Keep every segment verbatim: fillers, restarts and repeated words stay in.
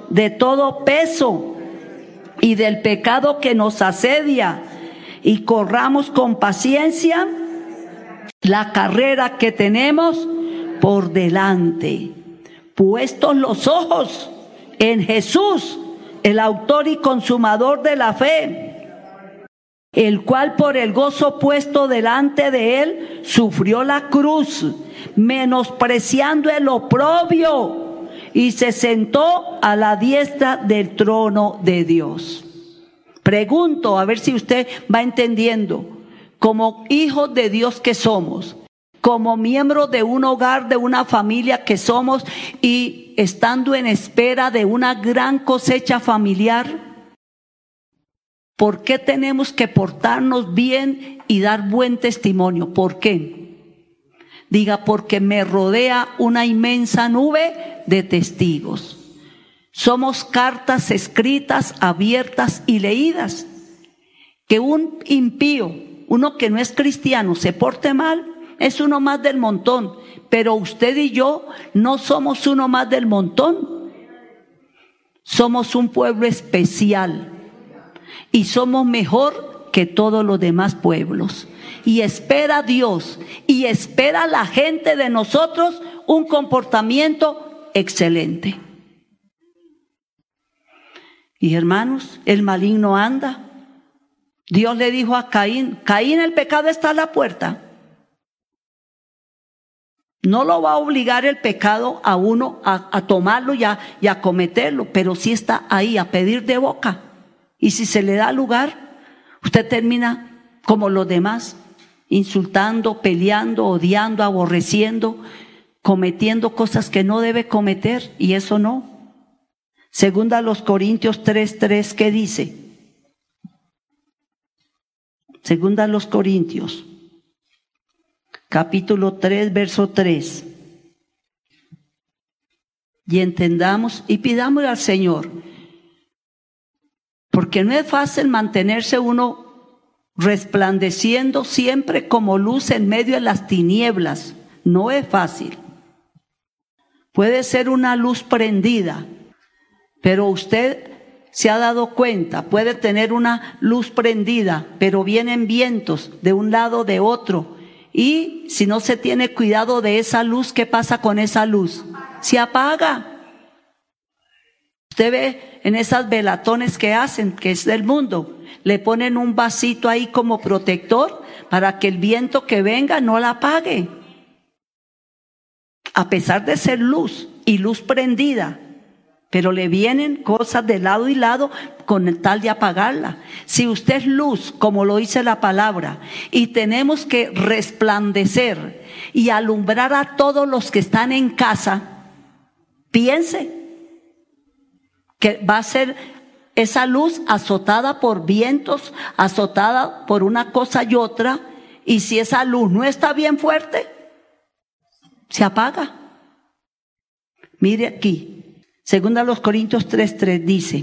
de todo peso y del pecado que nos asedia, y corramos con paciencia la carrera que tenemos por delante, puestos los ojos en Jesús, el autor y consumador de la fe, el cual por el gozo puesto delante de él sufrió la cruz, menospreciando el oprobio, y se sentó a la diestra del trono de Dios. Pregunto, a ver si usted va entendiendo, como hijos de Dios que somos, como miembros de un hogar, de una familia que somos, y estando en espera de una gran cosecha familiar, ¿por qué tenemos que portarnos bien y dar buen testimonio? ¿Por qué? Diga, porque me rodea una inmensa nube de testigos. Somos cartas escritas, abiertas y leídas. Que un impío, uno que no es cristiano, se porte mal, es uno más del montón. Pero usted y yo no somos uno más del montón. Somos un pueblo especial. Y somos mejor que todos los demás pueblos. Y espera Dios, y espera la gente de nosotros un comportamiento excelente. Y hermanos, el maligno anda. Dios le dijo a Caín, Caín, el pecado está a la puerta. No lo va a obligar el pecado a uno a, a tomarlo y a, y a cometerlo, pero sí está ahí a pedir de boca. Y si se le da lugar, usted termina como los demás, insultando, peleando, odiando, aborreciendo, cometiendo cosas que no debe cometer, y eso no. Segunda a los Corintios tres, tres, ¿qué dice? Segunda a los Corintios, capítulo tres, verso tres. Y entendamos y pidamos al Señor, porque no es fácil mantenerse uno resplandeciendo siempre como luz en medio de las tinieblas. No es fácil. Puede ser una luz prendida, pero usted se ha dado cuenta, puede tener una luz prendida, pero vienen vientos de un lado, de otro. Y si no se tiene cuidado de esa luz, ¿qué pasa con esa luz? Se apaga. Usted ve en esas velatones que hacen, que es del mundo, le ponen un vasito ahí como protector para que el viento que venga no la apague. A pesar de ser luz y luz prendida, pero le vienen cosas de lado y lado con el tal de apagarla. Si usted es luz, como lo dice la palabra, y tenemos que resplandecer y alumbrar a todos los que están en casa, piense que va a ser esa luz azotada por vientos, azotada por una cosa y otra, y si esa luz no está bien fuerte, se apaga. Mire aquí. Segunda a los Corintios tres, tres dice,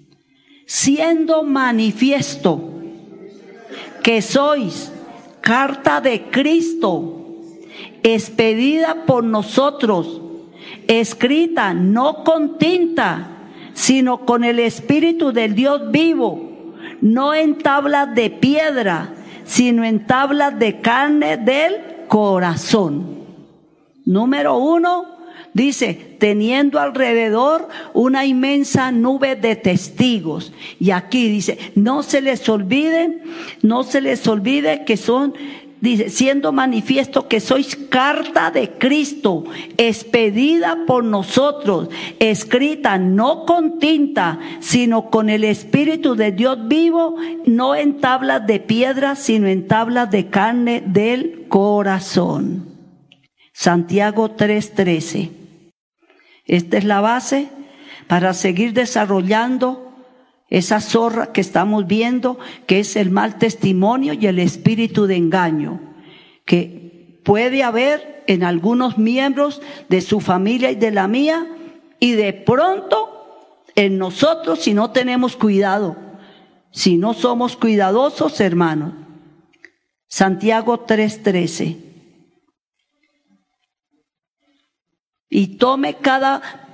siendo manifiesto que sois carta de Cristo, expedida por nosotros, escrita no con tinta, sino con el Espíritu del Dios vivo, no en tablas de piedra, sino en tablas de carne del corazón. Número uno, dice, teniendo alrededor una inmensa nube de testigos. Y aquí dice, no se les olvide, no se les olvide que son, dice, siendo manifiesto que sois carta de Cristo, expedida por nosotros, escrita no con tinta, sino con el Espíritu de Dios vivo, no en tablas de piedra, sino en tablas de carne del corazón. Santiago tres, trece. Esta es la base para seguir desarrollando esa zorra que estamos viendo, que es el mal testimonio y el espíritu de engaño, que puede haber en algunos miembros de su familia y de la mía, y de pronto en nosotros si no tenemos cuidado, si no somos cuidadosos, hermanos. Santiago tres, trece. Y tome cada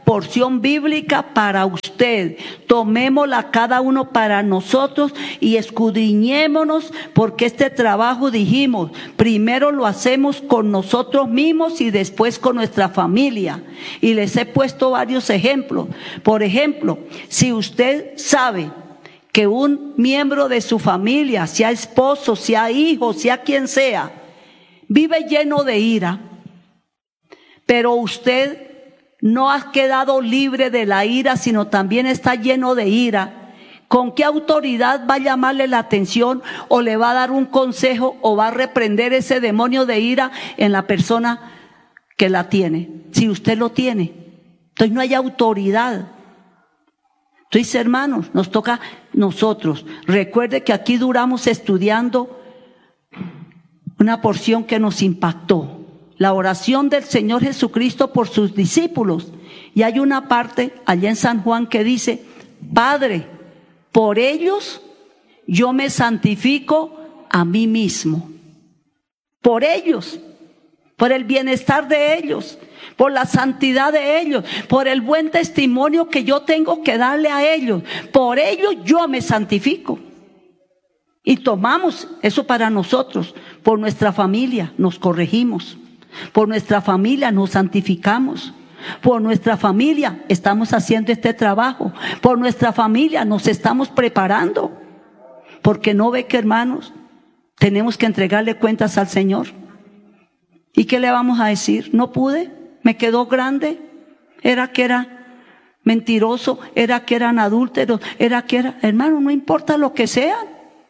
porción bíblica para usted. Tomémosla cada uno para nosotros y escudriñémonos, porque este trabajo, dijimos, primero lo hacemos con nosotros mismos y después con nuestra familia. Y les he puesto varios ejemplos. Por ejemplo, si usted sabe que un miembro de su familia, sea esposo, sea hijo, sea quien sea, vive lleno de ira, pero usted no ha quedado libre de la ira, sino también está lleno de ira, ¿con qué autoridad va a llamarle la atención o le va a dar un consejo o va a reprender ese demonio de ira en la persona que la tiene? Si usted lo tiene, entonces no hay autoridad. Entonces, hermanos, nos toca nosotros. Recuerde que aquí duramos estudiando una porción que nos impactó, la oración del Señor Jesucristo por sus discípulos. Y hay una parte allá en San Juan que dice: Padre, por ellos yo me santifico a mí mismo. Por ellos, por el bienestar de ellos, por la santidad de ellos, por el buen testimonio que yo tengo que darle a ellos. Por ellos yo me santifico. Y tomamos eso para nosotros. Por nuestra familia nos corregimos. Por nuestra familia nos santificamos. Por nuestra familia estamos haciendo este trabajo. Por nuestra familia nos estamos preparando. Porque no ve que, hermanos, tenemos que entregarle cuentas al Señor. ¿Y qué le vamos a decir? No pude, me quedó grande. Era que era mentiroso, era que eran adúlteros, era que era... Hermano, no importa lo que sean.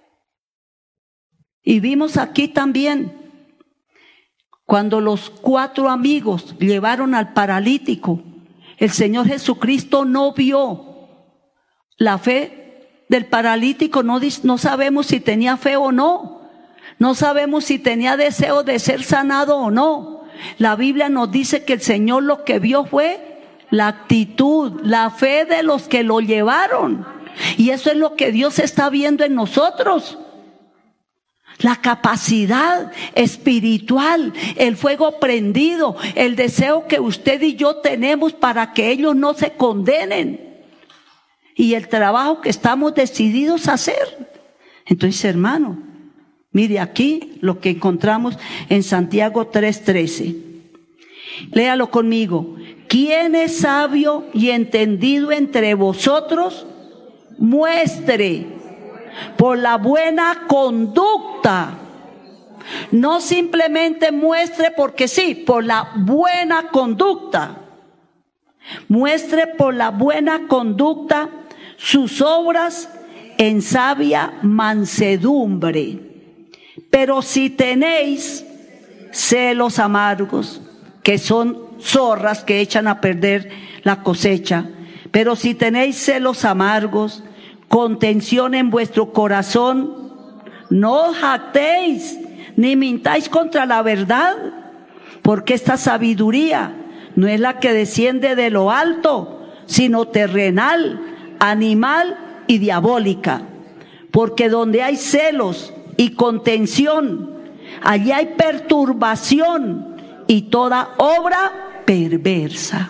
Y vimos aquí también, cuando los cuatro amigos llevaron al paralítico, el Señor Jesucristo no vio la fe del paralítico. No, no sabemos si tenía fe o no. No sabemos si tenía deseo de ser sanado o no. La Biblia nos dice que el Señor lo que vio fue la actitud, la fe de los que lo llevaron. Y eso es lo que Dios está viendo en nosotros. La capacidad espiritual, el fuego prendido, el deseo que usted y yo tenemos para que ellos no se condenen. Y el trabajo que estamos decididos a hacer. Entonces, hermano, mire aquí lo que encontramos en Santiago tres trece. Léalo conmigo. ¿Quién es sabio y entendido entre vosotros? Muestre por la buena conducta. No simplemente muestre porque sí, por la buena conducta. Muestre por la buena conducta sus obras en sabia mansedumbre. Pero si tenéis celos amargos, que son zorras que echan a perder la cosecha, pero si tenéis celos amargos, contención en vuestro corazón, no os jactéis, ni mintáis contra la verdad, porque esta sabiduría no es la que desciende de lo alto, sino terrenal, animal y diabólica. Porque donde hay celos y contención, allí hay perturbación y toda obra perversa.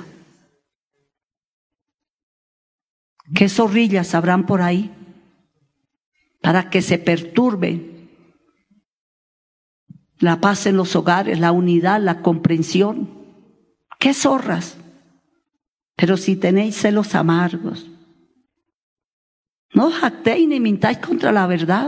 ¿Qué zorrillas habrán por ahí para que se perturbe la paz en los hogares, la unidad, la comprensión? ¿Qué zorras? Pero si tenéis celos amargos, no os jactéis ni mintáis contra la verdad.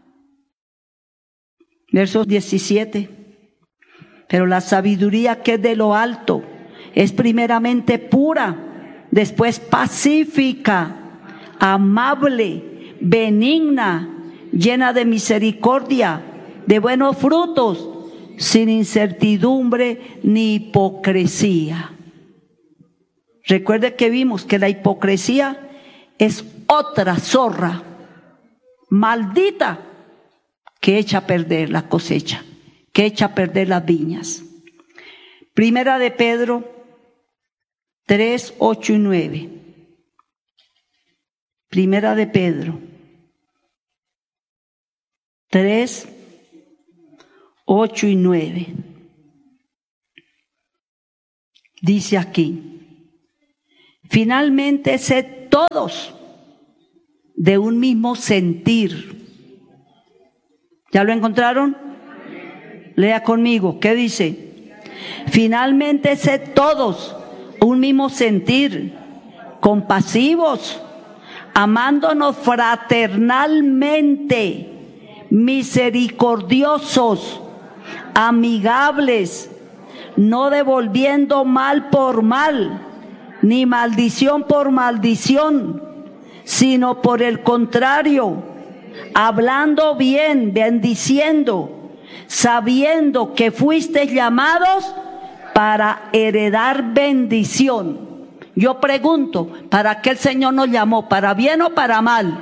Verso diecisiete. Pero la sabiduría que es de lo alto es primeramente pura, después pacífica, amable, benigna, llena de misericordia, de buenos frutos, sin incertidumbre ni hipocresía. Recuerde que vimos que la hipocresía es otra zorra maldita que echa a perder la cosecha, que echa a perder las viñas. Primera de Pedro tres, ocho y nueve. Primera de Pedro tres, ocho y nueve. Dice aquí: Finalmente, sed todos de un mismo sentir. ¿Ya lo encontraron? Lea conmigo, ¿qué dice? Finalmente, sed todos un mismo sentir, compasivos, amándonos fraternalmente, misericordiosos, amigables, no devolviendo mal por mal, ni maldición por maldición, sino por el contrario, hablando bien, bendiciendo, sabiendo que fuisteis llamados para heredar bendición. Yo pregunto, ¿para qué el Señor nos llamó? ¿Para bien o para mal?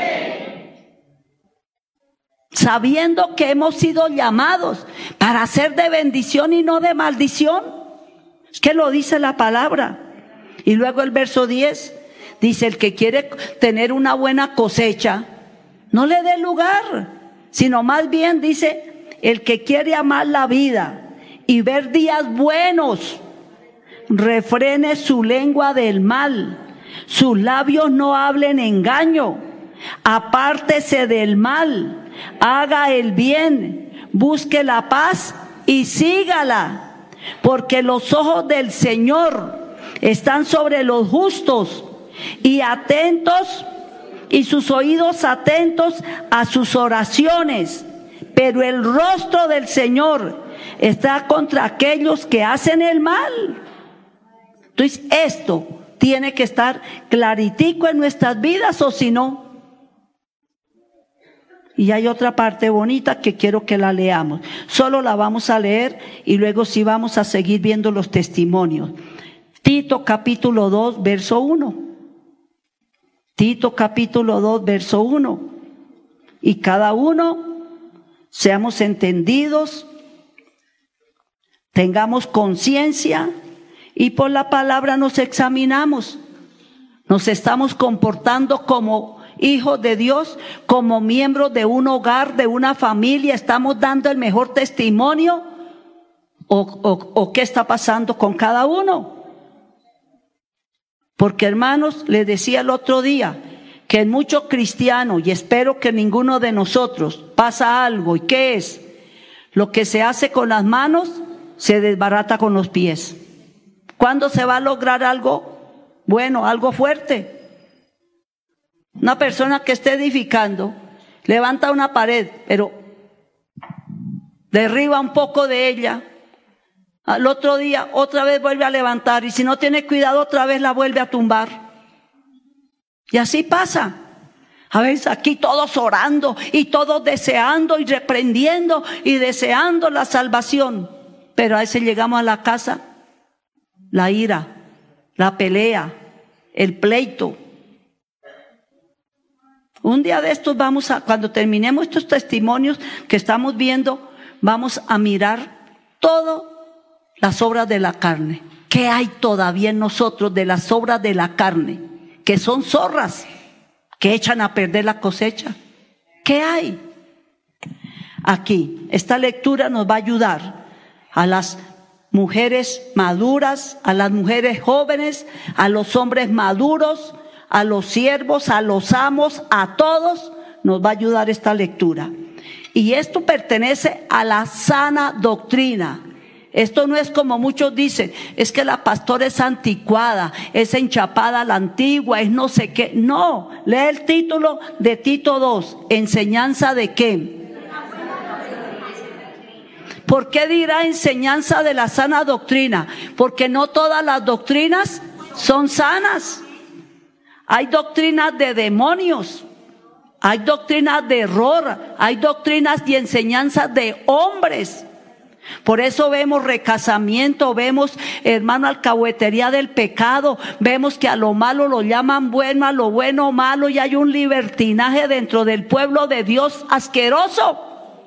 Sabiendo que hemos sido llamados para ser de bendición y no de maldición. Es que lo dice la palabra. Y luego el verso diez dice, el que quiere tener una buena cosecha, no le dé lugar, sino más bien dice, el que quiere amar la vida y ver días buenos, refrene su lengua del mal, sus labios no hablen engaño, apártese del mal, haga el bien, busque la paz y sígala, porque los ojos del Señor están sobre los justos y atentos, y sus oídos atentos a sus oraciones, pero el rostro del Señor está contra aquellos que hacen el mal. Entonces esto tiene que estar claritico en nuestras vidas, o si no. Y hay otra parte bonita que quiero que la leamos. Solo la vamos a leer y luego sí vamos a seguir viendo los testimonios. Tito capítulo dos, verso uno. Tito capítulo dos, verso uno. Y cada uno seamos entendidos, tengamos conciencia y por la palabra nos examinamos. Nos estamos comportando como hijos de Dios, como miembros de un hogar, de una familia. ¿Estamos dando el mejor testimonio? ¿O, o, o qué está pasando con cada uno? Porque, hermanos, les decía el otro día que en muchos cristianos, y espero que ninguno de nosotros, pasa algo. ¿Y qué es? Lo que se hace con las manos se desbarata con los pies. ¿Cuándo se va a lograr algo bueno, algo fuerte? Una persona que esté edificando, levanta una pared, pero derriba un poco de ella. Al otro día otra vez vuelve a levantar, y si no tiene cuidado otra vez la vuelve a tumbar. Y así pasa. A veces aquí todos orando y todos deseando y reprendiendo y deseando la salvación. Pero a veces llegamos a la casa, la ira, la pelea, el pleito. Un día de estos vamos a, cuando terminemos estos testimonios que estamos viendo, vamos a mirar todo las obras de la carne. ¿Qué hay todavía en nosotros de las obras de la carne? Que son zorras, que echan a perder la cosecha. ¿Qué hay? Aquí, esta lectura nos va a ayudar a las mujeres maduras, a las mujeres jóvenes, a los hombres maduros, a los siervos, a los amos, a todos nos va a ayudar esta lectura. Y esto pertenece a la sana doctrina. Esto no es como muchos dicen, es que la pastora es anticuada, es enchapada a la antigua, es no sé qué. No, lee el título de Tito dos, ¿enseñanza de qué? ¿Por qué dirá enseñanza de la sana doctrina? Porque no todas las doctrinas son sanas. Hay doctrinas de demonios, hay doctrinas de error, hay doctrinas y enseñanzas de hombres. Por eso vemos recasamiento, vemos, hermano, alcahuetería del pecado, vemos que a lo malo lo llaman bueno, a lo bueno malo, y hay un libertinaje dentro del pueblo de Dios asqueroso.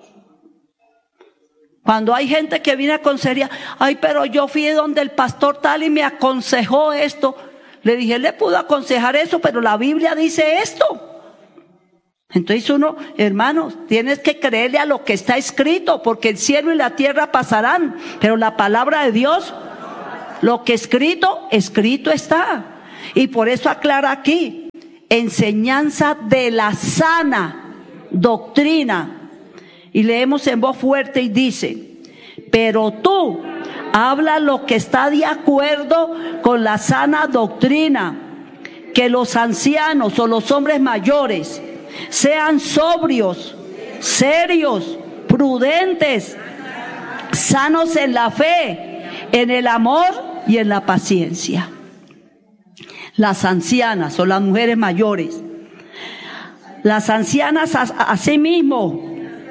Cuando hay gente que viene a consejería, ay, pero yo fui donde el pastor tal y me aconsejó esto. Le dije, él le pudo aconsejar eso, pero la Biblia dice esto. Entonces uno, hermanos, tienes que creerle a lo que está escrito, porque el cielo y la tierra pasarán, pero la palabra de Dios, lo que escrito, escrito está. Y por eso aclara aquí, enseñanza de la sana doctrina. Y leemos en voz fuerte y dice, pero tú habla lo que está de acuerdo con la sana doctrina, que los ancianos o los hombres mayores sean sobrios, serios, prudentes, sanos en la fe, en el amor y en la paciencia. Las ancianas o las mujeres mayores. Las ancianas asimismo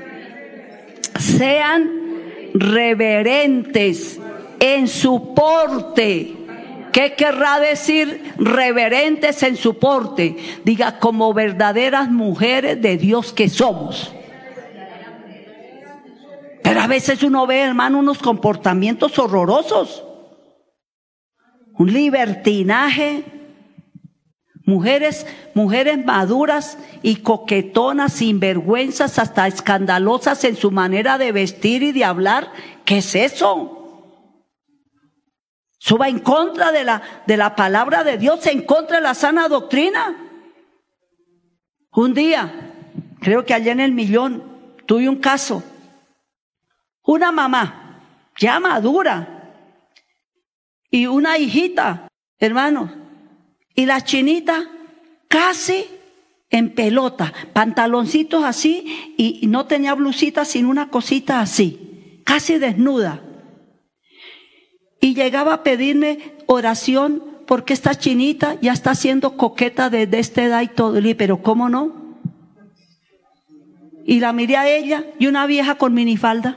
sean reverentes en su porte. ¿Qué querrá decir reverentes en su porte? Diga, como verdaderas mujeres de Dios que somos. Pero a veces uno ve, hermano, unos comportamientos horrorosos. Un libertinaje. Mujeres, mujeres maduras y coquetonas, sinvergüenzas, hasta escandalosas en su manera de vestir y de hablar. ¿Qué es eso? Eso va en contra de la, de la palabra de Dios, en contra de la sana doctrina. Un día, creo que allá en El Millón, tuve un caso. Una mamá, ya madura, y una hijita, hermanos. Y la chinita casi en pelota, pantaloncitos así, y no tenía blusita sino una cosita así, casi desnuda. Y llegaba a pedirme oración porque esta chinita ya está siendo coqueta desde esta edad y todo. Y le dije, pero ¿cómo no? Y la miré a ella y una vieja con minifalda.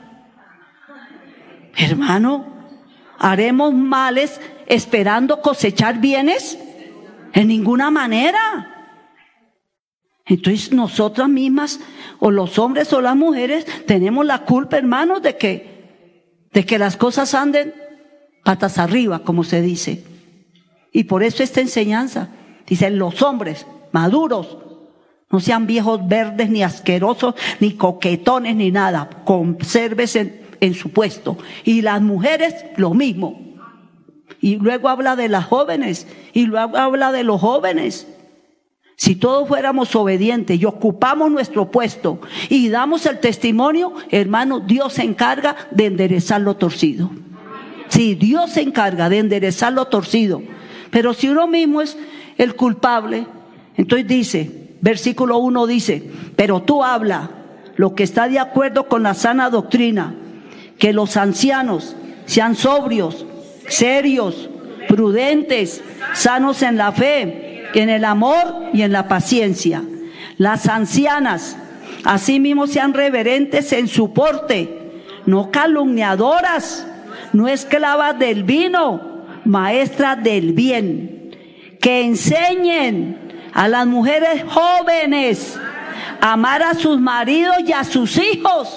Hermano, ¿haremos males esperando cosechar bienes? En ninguna manera. Entonces nosotras mismas, o los hombres o las mujeres, tenemos la culpa, hermanos, de que, de que las cosas anden patas arriba, como se dice. Y por eso esta enseñanza, dicen los hombres maduros, no sean viejos verdes, ni asquerosos, ni coquetones, ni nada. Consérvese en, en su puesto. Y las mujeres, lo mismo. Y luego habla de las jóvenes, y luego habla de los jóvenes. Si todos fuéramos obedientes y ocupamos nuestro puesto y damos el testimonio, hermano, Dios se encarga de enderezar lo torcido. Sí, Dios se encarga de enderezar lo torcido. Pero si uno mismo es el culpable, entonces dice, versículo uno dice, pero tú habla lo que está de acuerdo con la sana doctrina, que los ancianos sean sobrios, serios, prudentes, sanos en la fe, en el amor y en la paciencia. Las ancianas asimismo sean reverentes en su porte, no calumniadoras, no esclavas del vino, maestras del bien, que enseñen a las mujeres jóvenes a amar a sus maridos y a sus hijos.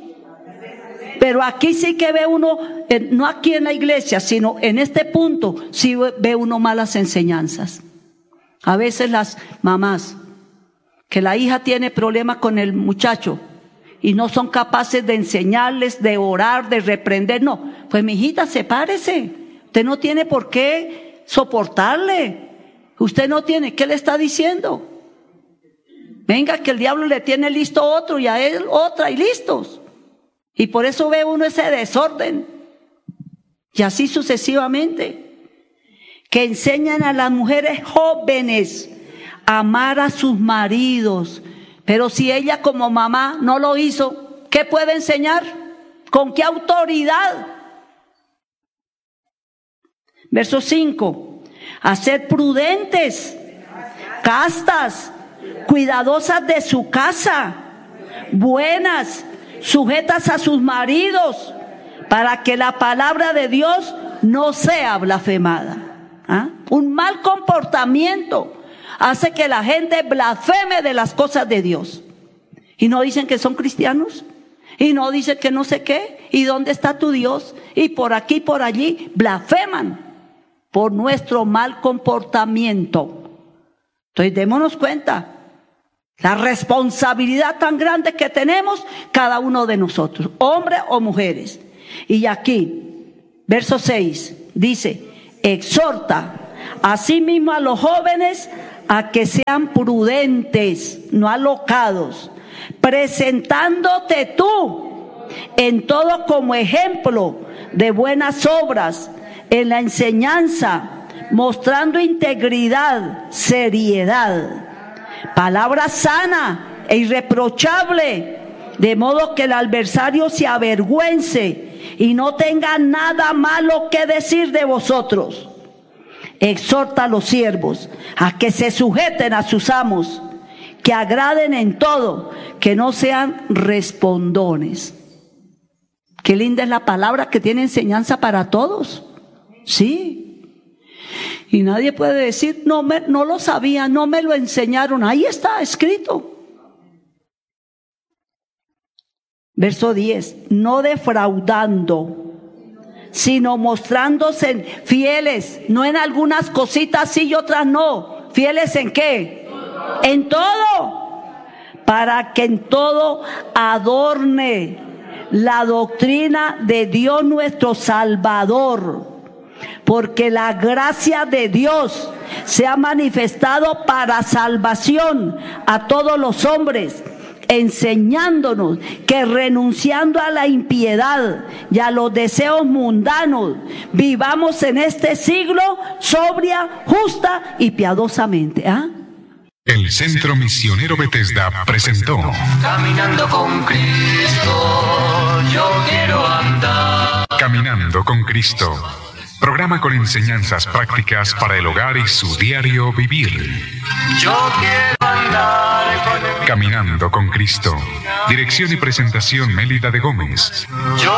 Pero aquí sí que ve uno, no aquí en la iglesia, sino en este punto, sí ve uno malas enseñanzas. A veces las mamás, que la hija tiene problemas con el muchacho y no son capaces de enseñarles, de orar, de reprender. No, pues mi hijita, sepárese. Usted no tiene por qué soportarle. Usted no tiene, ¿qué le está diciendo? Venga, que el diablo le tiene listo otro y a él otra y listos. Y por eso ve uno ese desorden. Y así sucesivamente. Que enseñan a las mujeres jóvenes a amar a sus maridos. Pero si ella como mamá no lo hizo, ¿qué puede enseñar? ¿Con qué autoridad? Verso cinco. A ser prudentes, castas, cuidadosas de su casa, buenas, sujetas a sus maridos, para que la palabra de Dios no sea blasfemada. ¿Ah? Un mal comportamiento hace que la gente blasfeme de las cosas de Dios. Y no dicen que son cristianos, y no dicen que no sé qué, y dónde está tu Dios, y por aquí, por allí, blasfeman por nuestro mal comportamiento. Entonces démonos cuenta la responsabilidad tan grande que tenemos cada uno de nosotros, hombres o mujeres. Y aquí, verso seis, dice, exhorta asimismo a los jóvenes, a que sean prudentes, no alocados, presentándote tú en todo como ejemplo de buenas obras, en la enseñanza, mostrando integridad, seriedad, palabra sana e irreprochable, de modo que el adversario se avergüence y no tenga nada malo que decir de vosotros. Exhorta a los siervos a que se sujeten a sus amos, que agraden en todo, que no sean respondones. Qué linda es la palabra, que tiene enseñanza para todos. Sí. Y nadie puede decir, no, me, no lo sabía, no me lo enseñaron. Ahí está escrito. Verso diez, no defraudando, sino mostrándose fieles, no en algunas cositas sí y otras no. ¿Fieles en qué? En todo. Para que en todo adorne la doctrina de Dios nuestro Salvador. Porque la gracia de Dios se ha manifestado para salvación a todos los hombres, enseñándonos que renunciando a la impiedad y a los deseos mundanos, vivamos en este siglo sobria, justa y piadosamente. ¿Ah? El Centro Misionero Bethesda presentó Caminando con Cristo, yo quiero andar. Caminando con Cristo, programa con enseñanzas prácticas para el hogar y su diario vivir. Yo quiero andar con Caminando con Cristo. Dirección y presentación Mélida de Gómez. Yo